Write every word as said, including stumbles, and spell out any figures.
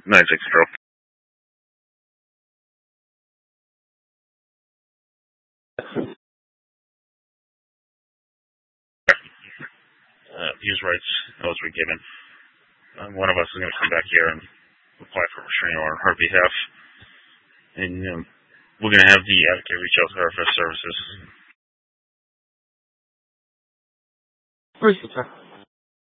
nine six zero. Uh, use rights, those were given. Uh, one of us is going to come back here and apply for restraining order on her behalf. And um, we're going to have the advocate reach out to her for services. Where's the